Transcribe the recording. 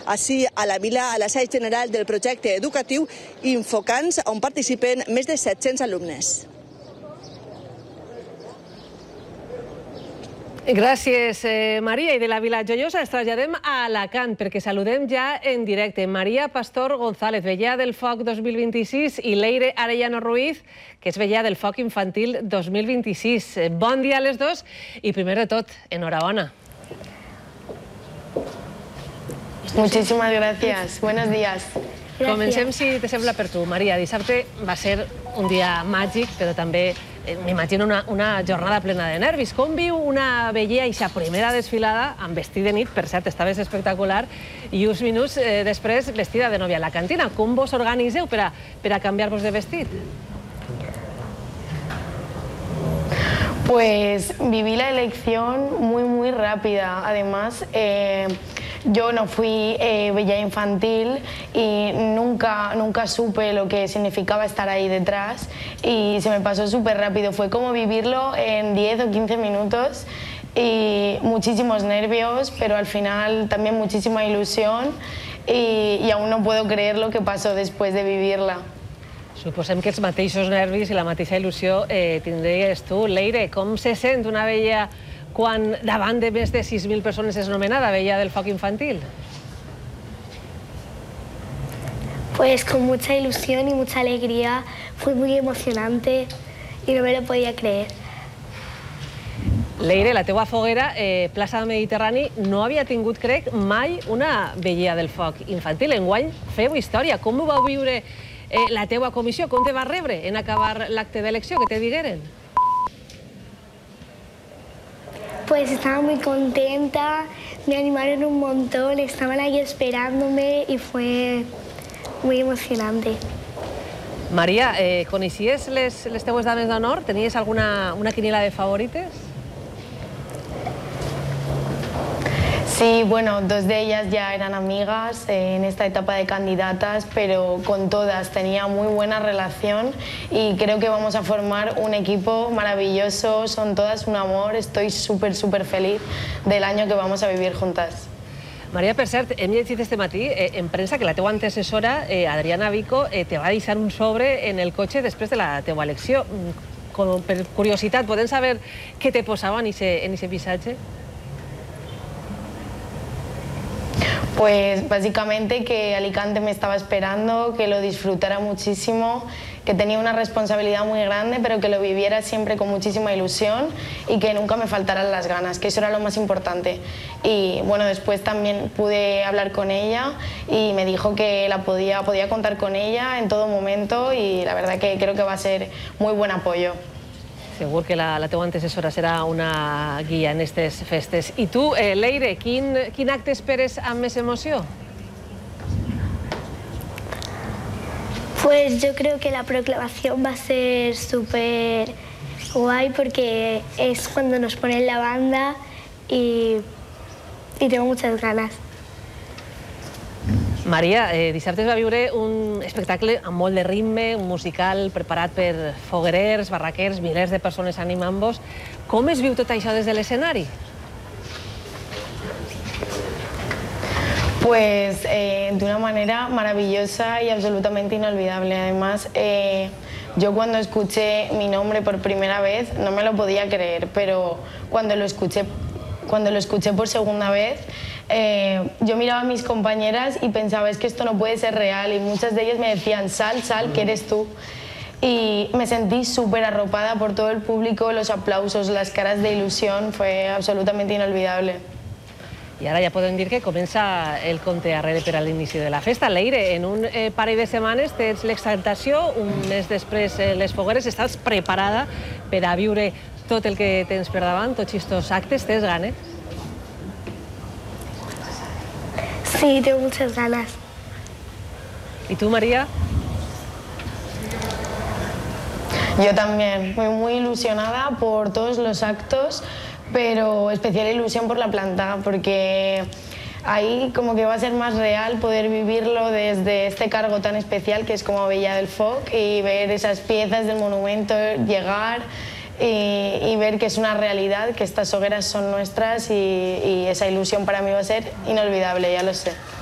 ací a la vila, a l'assaig general del projecte educatiu Infocants, on participen més de 700 alumnes. Gràcies, Maria. I de la Vila Joiosa ens traslladem a Alacant perquè saludem ja en directe Maria Pastor González, veïà del Foc 2026, i Leire Arellano Ruiz, que és veïà del Foc Infantil 2026. Bon dia a les dos i, primer de tot, enhorabona. Muchísimas gracias. Buenos días. Comencem, si te sembla, per tu. Maria, dissabte va ser un dia màgic, però també m'imagino una jornada plena de nervis. Com viu una veïa aquesta primera desfilada amb vestit de nit? Per cert, estaves espectacular, i uns minuts després vestida de nòvia a la cantina. Com vos organitzeu per a canviar-vos de vestit? Pues viví la elección muy rápida. Además, yo no fui veïa infantil y nunca supe lo que significaba estar ahí detrás y se me pasó súper rápido. Fue como vivirlo en 10 o 15 minutos y muchísimos nervios, pero al final también muchísima ilusión y aún no puedo creer lo que pasó después de vivirla. Suposem que els mateixos nervis i la mateixa il·lusió tindries tu. Leire, com se sent una veïa quan davant de més de 6.000 persones és nomenada veïa del Foc Infantil? Pues con mucha ilusión y mucha alegría, fue muy emocionante y no me lo podía creer. Leire, la teua foguera, plaça del Mediterrani, no havia tingut, crec, mai una veïa del Foc Infantil. Enguany feu història. Com ho vau viure la teua comissió? Com te va rebre en acabar l'acte d'elecció, que te digueren? Pues estaba muy contenta, me animaron un montón, estaban ahí esperándome y fue muy emocionante. Maria, coneixies les teues dames d'honor? Tenies alguna quiniela de favorites? Sí, bueno, dos de ellas ya eran amigas en esta etapa de candidatas, pero con todas tenía muy buena relación y creo que vamos a formar un equipo maravilloso, son todas un amor, estoy súper feliz del año que vamos a vivir juntas. Maria, per cert, hem llegit este matí en premsa que la teua antecessora, Adriana Vico, te va deixar un sobre en el cotxe després de la teua elecció. Per curiositat, podem saber què te posava en ese missatge? Pues básicamente que Alicante me estaba esperando, que lo disfrutara muchísimo, que tenía una responsabilidad muy grande, pero que lo viviera siempre con muchísima ilusión y que nunca me faltaran las ganas, que eso era lo más importante. Y bueno, después también pude hablar con ella y me dijo que podía contar con ella en todo momento y la verdad que creo que va a ser muy buen apoyo. Segur que la teua antecessora serà una guia en aquestes festes. I tu, Leire, quin acte esperes amb més emoció? Pues yo creo que la proclamación va a ser súper guay porque es cuando nos ponen la banda y tengo muchas ganas. Maria, dissabte es va viure un espectacle amb molt de ritme, un musical preparat per foguerers, barraquers, milers de persones animant-vos. Com es viu tot això des de l'escenari? Pues de una manera maravillosa y absolutamente inolvidable. Además, yo cuando escuché mi nombre por primera vez no me lo podía creer, pero cuando lo escuché por segunda vez, yo miraba a mis compañeras y pensaba, es que esto no puede ser real, y muchas de ellas me decían, sal, que eres tú. Y me sentí súper arropada por todo el público, los aplausos, las caras de ilusión, fue absolutamente inolvidable. I ara ja podem dir que comença el compte arrere per a l'inici de la festa. Leire, en un parell de setmanes tens l'exaltació, un mes després les fogueres, estàs preparada per a viure tot el que tens per davant, tots aquests actes, tens ganes? Sí, tengo muchas ganas. ¿Y tú, María? Yo también, muy ilusionada por todos los actos, pero especial ilusión por la planta, porque ahí como que va a ser más real poder vivirlo desde este cargo tan especial que es como veïa del Foc y ver esas piezas del monumento llegar y ver que es una realidad, que estas hogueras son nuestras y esa ilusión para mí va a ser inolvidable, ya lo sé.